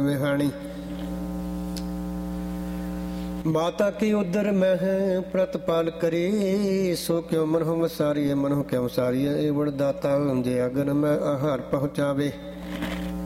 ਵਿਹਾਣੀ। ਮਾਤਾ ਕੀ ਉਦਰ ਮਹਿ ਪ੍ਰਤਪਾਲ ਕਰੀ, ਸੋ ਕਿਉ ਮਨਹੁ ਵਸਾਰੀਏ ਮਨਹੁ ਕਿਉ ਸਾਰੀਏ। ਏ ਵਡ ਦਾਤਾ ਜੇ ਅਗਨ ਮੈਂ ਆਹਾਰ ਪਹੁੰਚਾਵੇ,